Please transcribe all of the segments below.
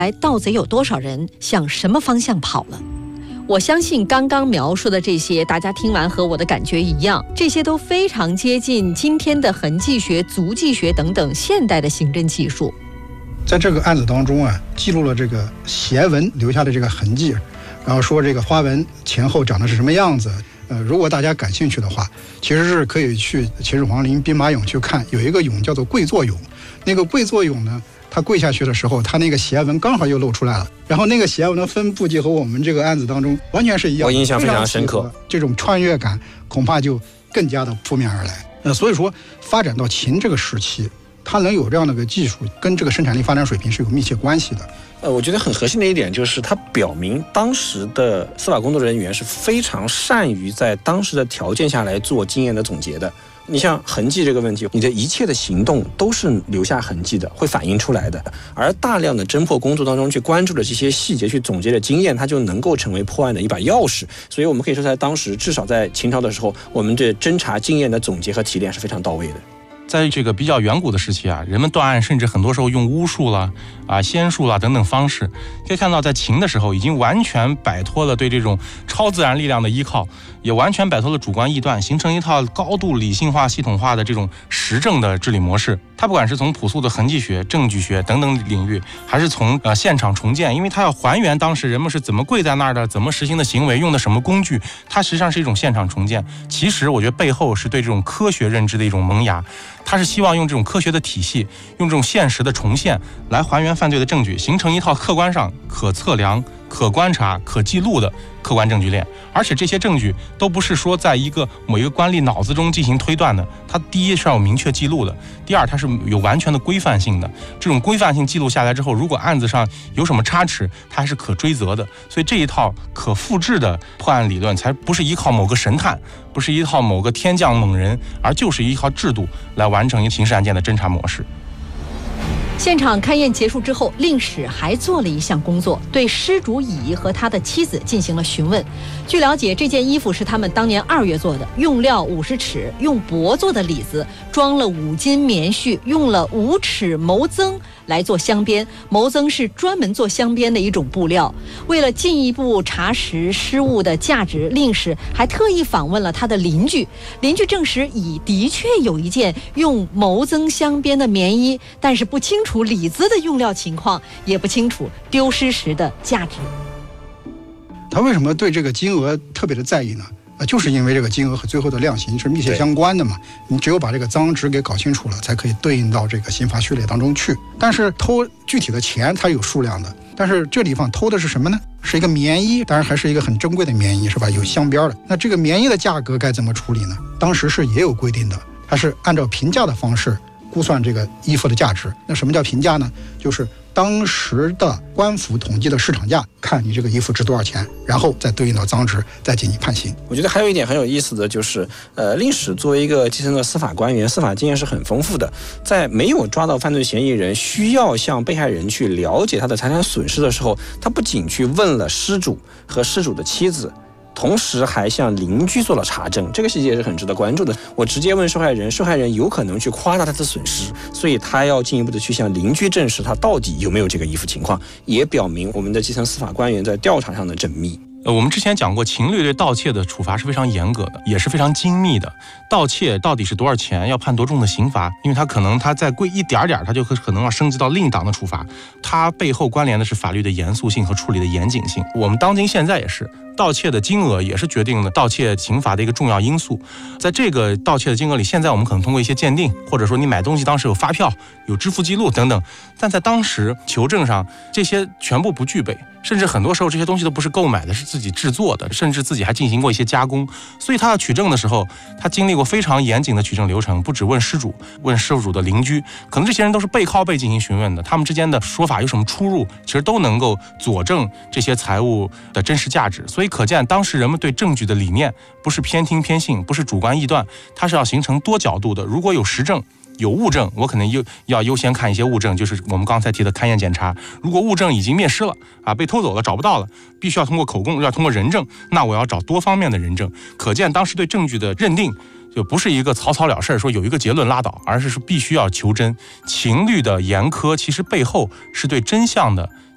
盗贼有多少人，向什么方向跑了。我相信刚刚描述的这些，大家听完和我的感觉一样，这些都非常接近今天的痕迹学、足迹学等等现代的刑侦技术。 在这个案子当中记录了这个鞋纹留下的这个痕迹，然后说这个花纹前后长得是什么样子。如果大家感兴趣的话，其实是可以去秦始皇陵兵马俑去看，有一个俑叫做跪坐俑。那个跪坐俑呢，他跪下去的时候，他那个鞋纹刚好又露出来了，然后那个鞋纹的分布就和我们这个案子当中完全是一样的， 我印象非常深刻。 这种穿越感恐怕就更加的扑面而来。所以说发展到秦这个时期，它能有这样的个技术，跟这个生产力发展水平是有密切关系的。 我觉得很核心的一点就是，它表明当时的司法工作人员是非常善于在当时的条件下来做经验的总结的。你像痕迹这个问题，你的一切的行动都是留下痕迹的，会反映出来的。而大量的侦破工作当中去关注的这些细节，去总结的经验，它就能够成为破案的一把钥匙。所以我们可以说，在当时，至少在秦朝的时候，我们对侦查经验的总结和提炼是非常到位的。 在这个比较远古的时期人们断案甚至很多时候用巫术啦、仙术啦等等方式，可以看到在秦的时候已经完全摆脱了对这种超自然力量的依靠，也完全摆脱了主观臆断，形成一套高度理性化、系统化的这种实证的治理模式。它不管是从朴素的痕迹学、证据学等等领域，还是从现场重建，因为它要还原当时人们是怎么跪在那儿的，怎么实行的行为，用的什么工具，它实际上是一种现场重建。其实我觉得背后是对这种科学认知的一种萌芽，它是希望用这种科学的体系，用这种现实的重现来还原犯罪的证据，形成一套客观上可测量、可观察、可记录的客观证据链。而且这些证据都不是说在某一个官吏脑子中进行推断的，它第一是要有明确记录的，第二它是有完全的规范性的。这种规范性记录下来之后，如果案子上有什么差池，它还是可追责的。所以这一套可复制的破案理论，才不是依靠某个神探，不是依靠某个天降猛人，而就是依靠制度来完成一个刑事案件的侦查模式。 现场勘验结束之后，令史还做了一项工作，对失主乙和他的妻子进行了询问。据了解，这件衣服是他们当年2月做的，用料50尺，用帛做的里子装了5斤棉絮，用了5尺毛增来做镶边。毛增是专门做镶边的一种布料。为了进一步查实失物的价值，令史还特意访问了他的邻居，邻居证实乙的确有一件用毛增镶边的棉衣，但是不清楚里子的用料情况，也不清楚丢失时的价值。 他为什么对这个金额特别的在意呢？就是因为这个金额和最后的量刑是密切相关的嘛。你只有把这个赃值给搞清楚了，才可以对应到这个刑罚序列当中去。但是偷具体的钱它有数量的，但是这地方偷的是什么呢？是一个棉衣，当然还是一个很珍贵的棉衣，是吧？有镶边的。那这个棉衣的价格该怎么处理呢？当时是也有规定的，它是按照评价的方式估算这个衣服的价值。那什么叫评价呢？就是当时的官府统计的市场价，看你这个衣服值多少钱，然后再对应到赃值，再进行判刑。 我觉得还有一点很有意思的就是，令史作为一个基层的司法官员，司法经验是很丰富的。在没有抓到犯罪嫌疑人，需要向被害人去了解他的财产损失的时候，他不仅去问了失主和失主的妻子，同时还向邻居做了查证，这个细节也是很值得关注的。我直接问受害人，受害人有可能去夸大他的损失，所以他要进一步的去向邻居证实他到底有没有这个衣服情况，也表明我们的基层司法官员在调查上的缜密。 我们之前讲过，秦律对盗窃的处罚是非常严格的，也是非常精密的。盗窃到底是多少钱，要判多重的刑罚，因为它可能它再贵一点点，它就可能要升级到另档的处罚。它背后关联的是法律的严肃性和处理的严谨性。我们当今现在也是，盗窃的金额也是决定了盗窃刑罚的一个重要因素。在这个盗窃的金额里，现在我们可能通过一些鉴定，或者说你买东西当时有发票、有支付记录等等，但在当时求证上这些全部不具备。甚至很多时候这些东西都不是购买的，是自己制作的，甚至自己还进行过一些加工。所以他要取证的时候，他经历过非常严谨的取证流程，不只问失主，问失主的邻居，可能这些人都是背靠背进行询问的，他们之间的说法有什么出入，其实都能够佐证这些财物的真实价值。所以可见当时人们对证据的理念不是偏听偏信，不是主观臆断，它是要形成多角度的。如果有实证有物证，我可能要优先看一些物证，就是我们刚才提的勘验检查。如果物证已经灭失了被偷走了，找不到了，必须要通过口供，要通过人证，那我要找多方面的人证。可见当时对证据的认定就不是一个草草了事，说有一个结论拉倒，而是必须要求真。秦律的严苛其实背后是对真相的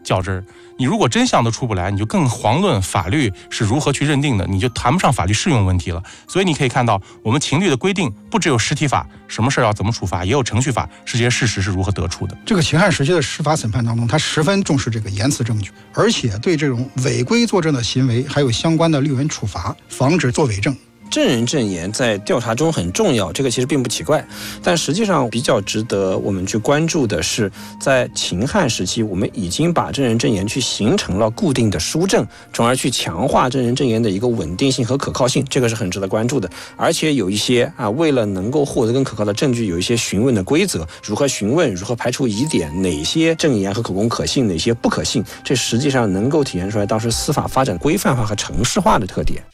较真儿。你如果真相都出不来，你就更遑论法律是如何去认定的，你就谈不上法律适用问题了。所以你可以看到，我们情律的规定不只有实体法，什么事要怎么处罚，也有程序法，是这些事实是如何得出的。 这个秦汉时期的司法审判当中，他十分重视这个言辞证据，而且对这种违规作证的行为还有相关的律文处罚，防止作伪证。 证人证言在调查中很重要，这个其实并不奇怪，但实际上比较值得我们去关注的是，在秦汉时期，我们已经把证人证言去形成了固定的书证，从而去强化证人证言的一个稳定性和可靠性，这个是很值得关注的。而且有一些为了能够获得更可靠的证据，有一些询问的规则，如何询问，如何排除疑点，哪些证言和口供可信，哪些不可信，这实际上能够体现出来当时司法发展规范化和程式化的特点。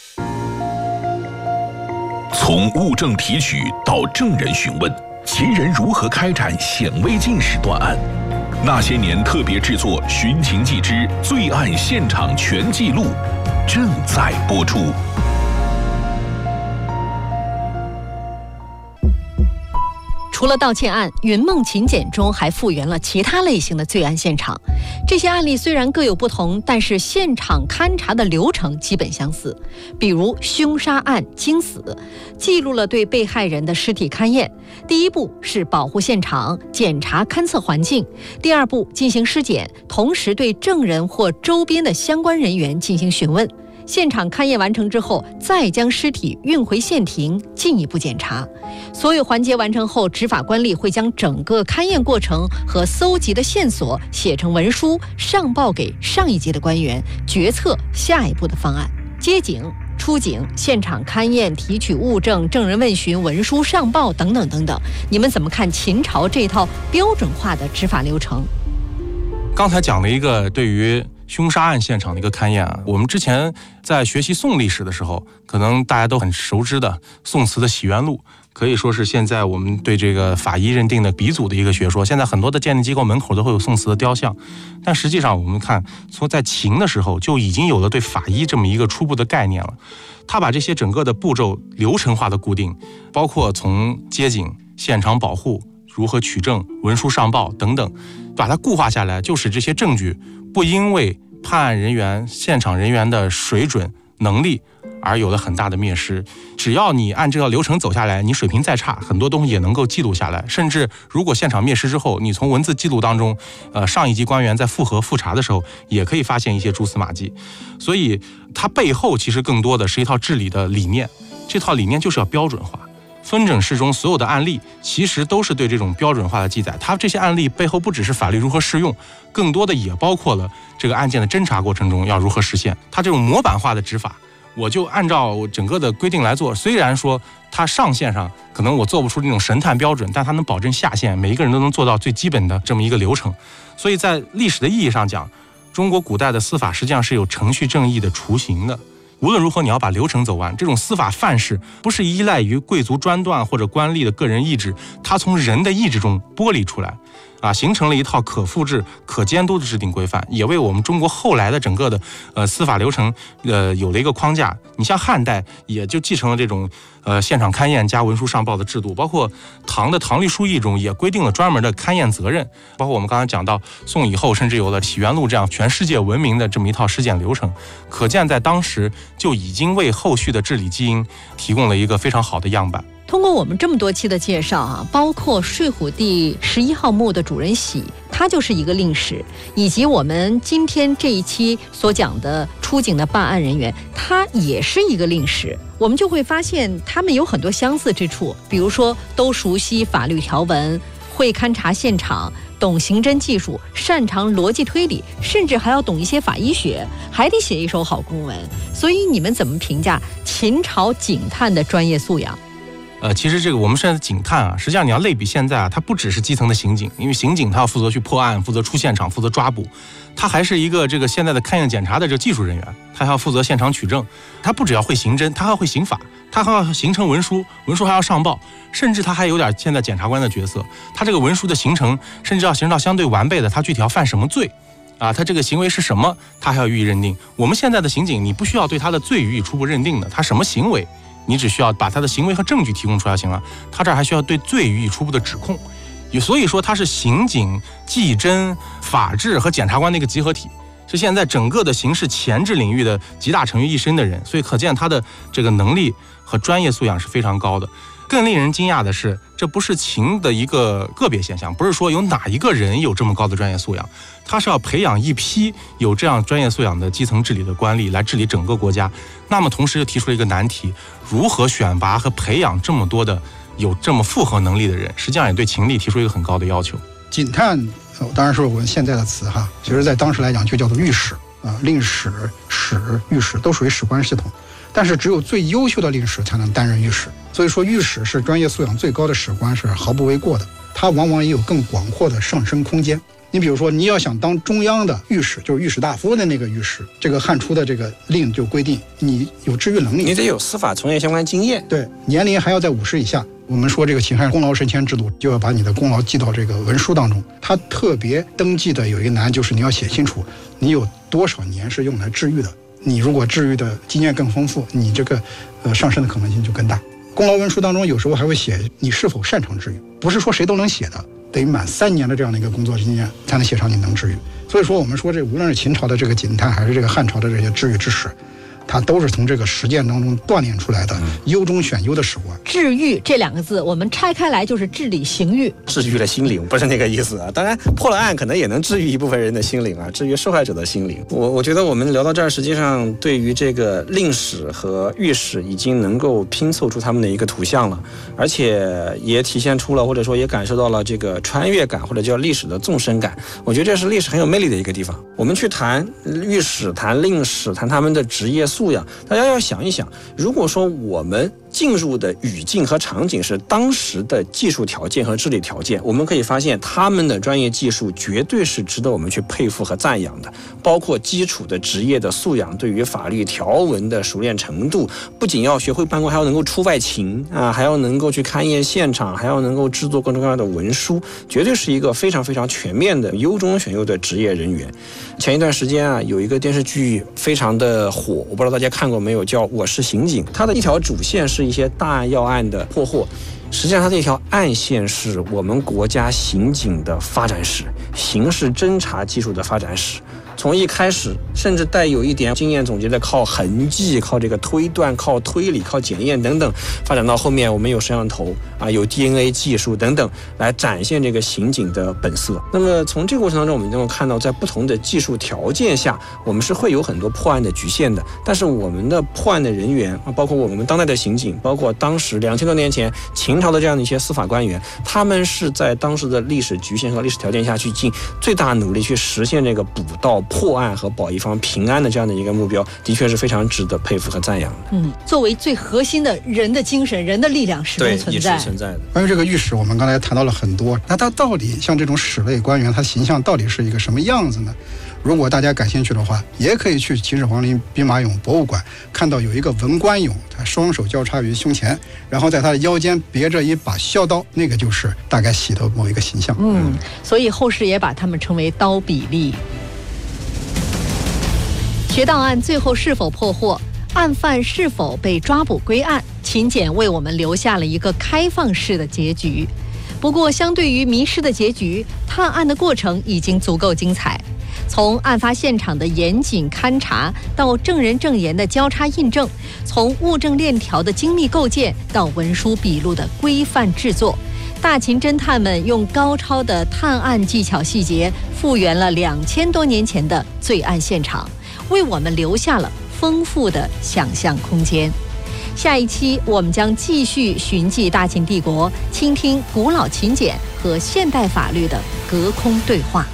从物证提取到证人询问，秦人如何开展显微镜式断案？那些年特别制作《寻秦记之罪案现场全记录》正在播出。 除了盗窃案，云梦秦简中还复原了其他类型的罪案现场。这些案例虽然各有不同，但是现场勘查的流程基本相似。比如凶杀案惊死，记录了对被害人的尸体勘验。第一步是保护现场，检查勘测环境；第二步进行尸检，同时对证人或周边的相关人员进行询问。现场勘验完成之后，再将尸体运回县庭进一步检查。所有环节完成后，执法官吏会将整个勘验过程和搜集的线索写成文书，上报给上一级的官员，决策下一步的方案。接警、出警、现场勘验、提取物证、证人问询、文书上报等等等等，你们怎么看秦朝这套标准化的执法流程？ 刚才讲了一个对于凶杀案现场的一个勘验啊，我们之前在学习宋历史的时候，可能大家都很熟知的宋词的《洗冤录》，可以说是现在我们对这个法医认定的鼻祖的一个学说。现在很多的鉴定机构门口都会有宋词的雕像，但实际上我们看，从在秦的时候就已经有了对法医这么一个初步的概念了。他把这些整个的步骤流程化的固定，包括从接警、现场保护、如何取证、文书上报等等，把它固化下来，就使这些证据不因为判案人员、现场人员的水准、能力而有了很大的灭失。只要你按这个流程走下来，你水平再差，很多东西也能够记录下来。甚至如果现场灭失之后，你从文字记录当中，上一级官员在复核复查的时候，也可以发现一些蛛丝马迹。所以它背后其实更多的是一套治理的理念，这套理念就是要标准化。分诊室中所有的案例其实都是对这种标准化的记载，它这些案例背后不只是法律如何适用，更多的也包括了这个案件的侦查过程中要如何实现。它这种模板化的执法，我就按照整个的规定来做，虽然说它上线上可能我做不出那种神探标准，但它能保证下线每一个人都能做到最基本的这么一个流程。所以在历史的意义上讲，中国古代的司法实际上是有程序正义的雏形的。无论如何，你要把流程走完。这种司法范式不是依赖于贵族专断或者官吏的个人意志，它从人的意志中剥离出来，形成了一套可复制、可监督的制定规范，也为我们中国后来的整个的司法流程有了一个框架。你像汉代也就继承了这种现场勘验加文书上报的制度，包括唐的《唐律疏议》中也规定了专门的勘验责任，包括我们刚才讲到宋以后甚至有了《洗冤录》这样全世界闻名的这么一套尸检流程，可见在当时就已经为后续的治理基因提供了一个非常好的样板。 通过我们这么多期的介绍包括睡虎第11号墓的主人喜，他就是一个令史，以及我们今天这一期所讲的出警的办案人员，他也是一个令史。我们就会发现他们有很多相似之处，比如说都熟悉法律条文，会勘察现场，懂刑侦技术，擅长逻辑推理，甚至还要懂一些法医学，还得写一手好公文。所以你们怎么评价秦朝警探的专业素养？ 其实这个我们现在的警探实际上你要类比现在它不只是基层的刑警，因为刑警他要负责去破案，负责出现场，负责抓捕，他还是一个这个现在的勘验检查的这个技术人员，他还要负责现场取证，他不只要会刑侦，他还要会刑法，他还要形成文书，文书还要上报，甚至他还有点现在检察官的角色，他这个文书的形成甚至要形成到相对完备的，他具体要犯什么罪他这个行为是什么，他还要予以认定。我们现在的刑警你不需要对他的罪予以初步认定的，他什么行为你只需要把他的行为和证据提供出来就行了，他这儿还需要对罪予以初步的指控。 所以说它是刑警、技侦、法制和检察官的一个集合体，是现在整个的刑事前置领域的集大成于一身的人，所以可见他的这个能力和专业素养是非常高的。更令人惊讶的是，这不是秦的一个个别现象，不是说有哪一个人有这么高的专业素养，他是要培养一批有这样专业素养的基层治理的官吏来治理整个国家。那么同时又提出了一个难题，如何选拔和培养这么多的有这么复合能力的人，实际上也对秦吏提出一个很高的要求。 警探当然是我们现在的词哈，其实在当时来讲就叫做御史令史、史、御史都属于史官系统，但是只有最优秀的令史才能担任御史。所以说御史是专业素养最高的史官是毫不为过的，他往往也有更广阔的上升空间。你比如说，你要想当中央的御史，就是御史大夫的那个御史，这个汉初的这个令就规定你有治狱能力， 你得有司法从业相关经验， 对，年龄还要在50以下。我们说这个秦汉功劳升迁制度，就要把你的功劳记到这个文书当中。他特别登记的有一个难，就是你要写清楚你有多少年是用来治狱的。你如果治狱的经验更丰富，你这个上升的可能性就更大。功劳文书当中有时候还会写你是否擅长治狱，不是说谁都能写的，得满3年的这样的一个工作经验才能写上你能治狱。所以说我们说这无论是秦朝的这个警探，还是这个汉朝的这些治狱之史，它都是从这个实践当中锻炼出来的优中选优的史官。 治狱这2个字，我们拆开来就是治理刑狱， 治愈了心灵，不是那个意思啊。当然，破了案可能也能治愈一部分人的心灵啊，治愈受害者的心灵。我觉得我们聊到这儿，实际上对于这个令史和御史已经能够拼凑出他们的一个图像了，而且也体现出了，或者说也感受到了这个穿越感，或者叫历史的纵深感。我觉得这是历史很有魅力的一个地方。我们去谈御史、谈令史、谈他们的职业素养，大家要想一想，如果说我们进入的语境和场景是当时的技术条件和治理条件，我们可以发现他们的专业技术绝对是值得我们去佩服和赞扬的，包括基础的职业的素养，对于法律条文的熟练程度，不仅要学会办公，还要能够出外勤啊，还要能够去勘验现场，还要能够制作各种各样的文书，绝对是一个非常非常全面的优中选优的职业人员。前一段时间啊，有一个电视剧非常的火，我不知道大家看过没有，叫《我是刑警》，它的一条主线是一些大案要案的破获，实际上它这条暗线是我们国家刑警的发展史，刑事侦查技术的发展史。从一开始甚至带有一点经验总结的靠痕迹、靠这个推断、靠推理、靠检验等等，发展到后面我们有摄像头啊，有 DNA 技术等等，来展现这个刑警的本色。那么从这个过程当中，我们能够看到，在不同的技术条件下，我们是会有很多破案的局限的。但是我们的破案的人员啊，包括我们当代的刑警，包括当时2000多年前秦朝的这样的一些司法官员，他们是在当时的历史局限和历史条件下去尽最大努力去实现这个捕盗、破案和保一方平安的这样的一个目标，的确是非常值得佩服和赞扬的。 作为最核心的人的精神、人的力量始终存在。 对，一直存在的。 关于这个御史，我们刚才谈到了很多，那他到底像这种史类官员，他形象到底是一个什么样子呢？如果大家感兴趣的话，也可以去秦始皇陵兵马俑博物馆，看到有一个文官俑，他双手交叉于胸前，然后在他的腰间别着一把削刀，那个就是大概写的某一个形象。 所以后世也把他们称为刀比利。学档案最后是否破获，案犯是否被抓捕归案，秦简为我们留下了一个开放式的结局。不过相对于迷失的结局，探案的过程已经足够精彩。从案发现场的严谨勘查到证人证言的交叉印证，从物证链条的精密构建到文书笔录的规范制作，大秦侦探们用高超的探案技巧细节复原了2000多年前的罪案现场，为我们留下了丰富的想象空间。下一期我们将继续寻迹大秦帝国，倾听古老秦简和现代法律的隔空对话。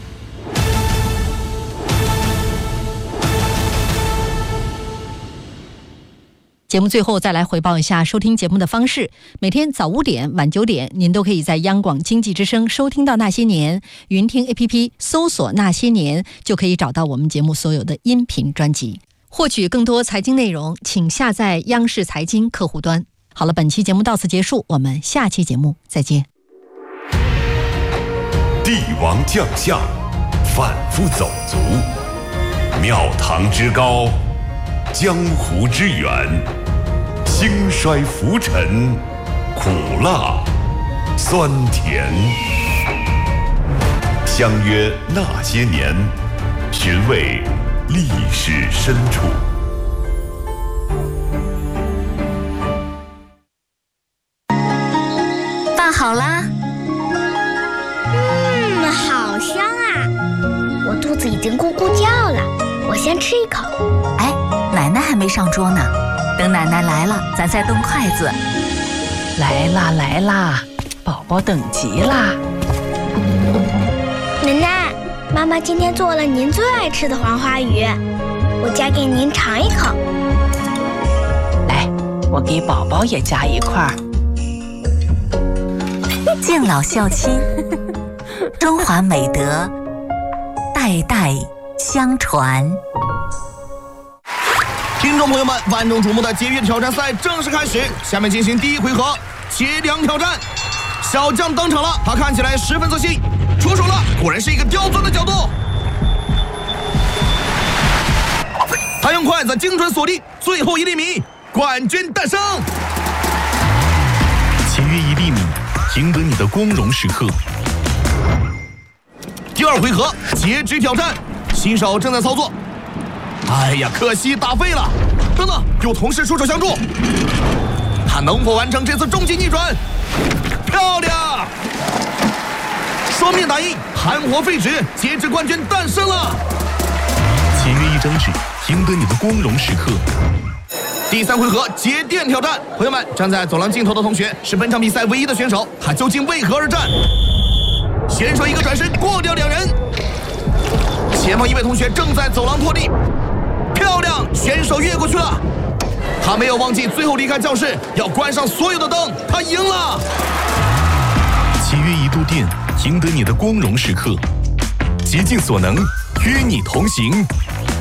节目最后再来回报一下收听节目的方式，每天早5点、晚9点，您都可以在央广经济之声收听到那些年，云听 APP 搜索那些年，就可以找到我们节目所有的音频专辑。获取更多财经内容，请下载央视财经客户端。好了，本期节目到此结束，我们下期节目再见。 帝王将相，反复走卒，庙堂之高，江湖之远，兴衰浮沉，苦辣酸甜。相约那些年，寻味历史深处。 饭好啦。 好香啊！我肚子已经咕咕叫了，我先吃一口。 哎，奶奶还没上桌呢，等奶奶来了，咱再动筷子。 来啦来啦，宝宝等急啦！ 奶奶，妈妈今天做了您最爱吃的黄花鱼，我夹给您尝一口。 来，我给宝宝也夹一块儿。 敬老孝亲，中华美德代代相传。 听众朋友们，万众瞩目的节约挑战赛正式开始，下面进行第一回合切梁挑战。小将登场了，他看起来十分自信，出手了，果然是一个刁钻的角度。他用筷子精准锁定最后1厘米，冠军诞生。 节约1厘米，赢得你的光荣时刻。 第二回合截肢挑战，新手正在操作。哎呀，可惜打废了。等等，有同事出手相助，他能否完成这次终极逆转？漂亮！双面打印，含活废纸，截肢冠军诞生了。 节约1张纸，赢得你的光荣时刻。 第3回合节电挑战，朋友们，站在走廊尽头的同学是本场比赛唯一的选手，他究竟为何而战？选手一个转身过掉2人，前方一位同学正在走廊拖地，漂亮，选手越过去了，他没有忘记最后离开教室要关上所有的灯，他赢了。 节约1度电，赢得你的光荣时刻，竭尽所能与你同行。